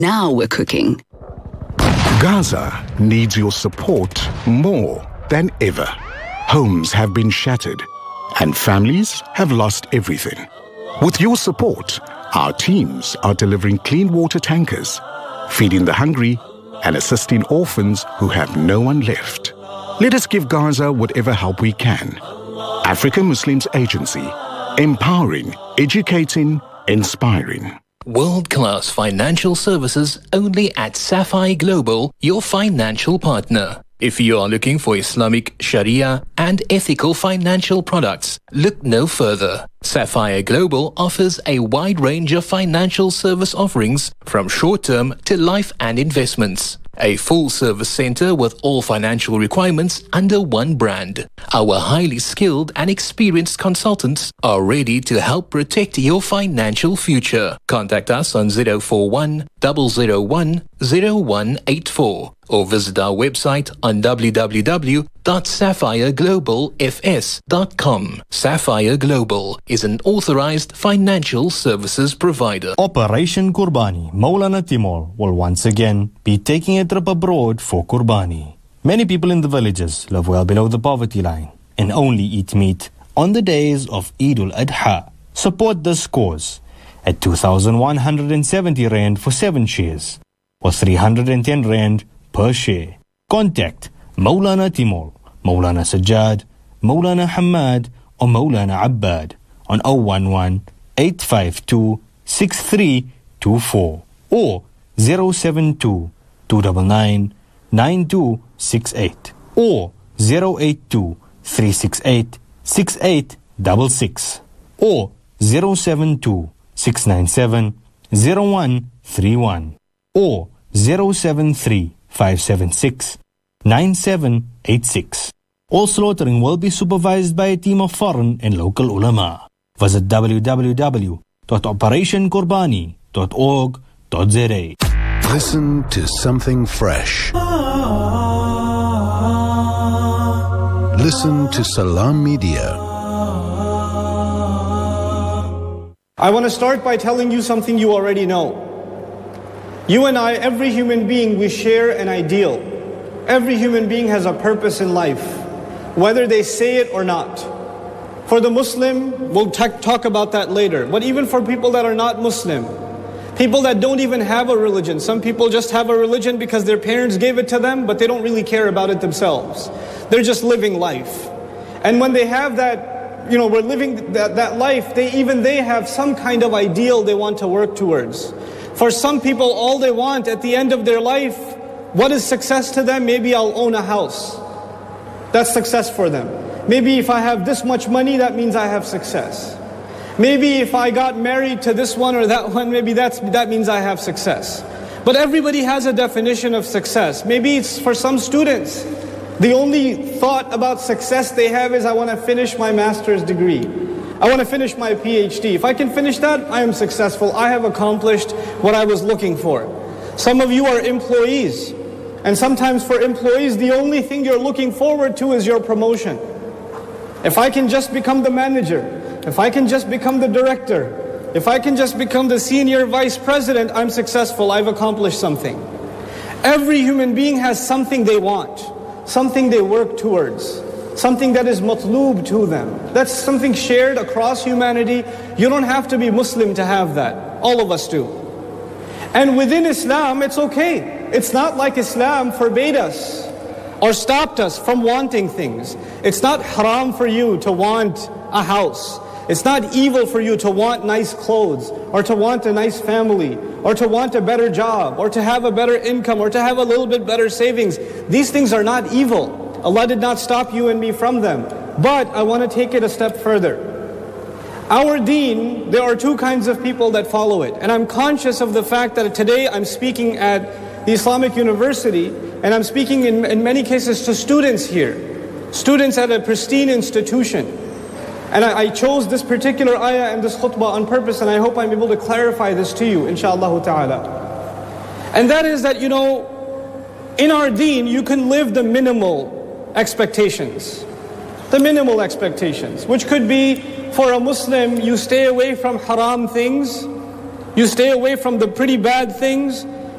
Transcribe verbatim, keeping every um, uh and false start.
Now we're cooking. Gaza needs your support more than ever. Homes have been shattered and families have lost everything. With your support, our teams are delivering clean water tankers, feeding the hungry and assisting orphans who have no one left. Let us give Gaza whatever help we can. African Muslims Agency, empowering, educating, inspiring. World-class financial services only at Sapphire Global, your financial partner. If you are looking for Islamic, Sharia and ethical financial products, look no further. Sapphire Global offers a wide range of financial service offerings from short-term to life and investments. A full-service center with all financial requirements under one brand. Our highly skilled and experienced consultants are ready to help protect your financial future. Contact us on zero four one, zero zero one, zero one eight four or visit our website on w w w dot sapphire global f s dot com. Sapphire Global is an authorized financial services provider. Operation Kurbani, Maulana Timur will once again be taking a trip abroad for Kurbani. Many people in the villages live well below the poverty line and only eat meat on the days of Eid al-Adha. Support this cause at two thousand one hundred seventy rand for seven shares or three hundred ten rand per share. Contact Maulana Timur, Maulana Sajjad, Maulana Hamad or Maulana Abbad on zero one one, eight five two, six three two four or zero seven two, two nine nine, nine two six eight or zero eight two, three six eight, six eight six six or zero seven two, six nine seven, zero one three one or zero seven three, five seven six, nine seven eight six. All slaughtering will be supervised by a team of foreign and local ulama. Visit w w w dot operation kurbani dot org dot z a. Listen to something fresh. Listen to Salam Media. I want to start by telling you something you already know. You and I, every human being, we share an ideal. Every human being has a purpose in life, whether they say it or not. For the Muslim, we'll talk about that later. But even for people that are not Muslim, people that don't even have a religion. Some people just have a religion because their parents gave it to them, but they don't really care about it themselves. They're just living life. And when they have that, you know, we're living that, that life, they even they have some kind of ideal they want to work towards. For some people, all they want at the end of their life, what is success to them? Maybe I'll own a house. That's success for them. Maybe if I have this much money, that means I have success. Maybe if I got married to this one or that one, maybe that's, that means I have success. But everybody has a definition of success. Maybe it's for some students. The only thought about success they have is I want to finish my master's degree. I want to finish my PhD. If I can finish that, I am successful. I have accomplished what I was looking for. Some of you are employees. And sometimes for employees, the only thing you're looking forward to is your promotion. If I can just become the manager, if I can just become the director, if I can just become the senior vice president, I'm successful, I've accomplished something. Every human being has something they want, something they work towards, something that is matloob to them. That's something shared across humanity. You don't have to be Muslim to have that. All of us do. And within Islam, it's okay. It's not like Islam forbade us or stopped us from wanting things. It's not haram for you to want a house. It's not evil for you to want nice clothes or to want a nice family or to want a better job or to have a better income or to have a little bit better savings. These things are not evil. Allah did not stop you and me from them. But I want to take it a step further. Our deen, there are two kinds of people that follow it. And I'm conscious of the fact that today I'm speaking at the Islamic University, and I'm speaking in, in many cases to students here, students at a pristine institution. And I, I chose this particular ayah and this khutbah on purpose, and I hope I'm able to clarify this to you, inshaAllah ta'ala. And that is that, you know, in our deen, you can live the minimal expectations. The minimal expectations, which could be, for a Muslim, you stay away from haram things, you stay away from the pretty bad things,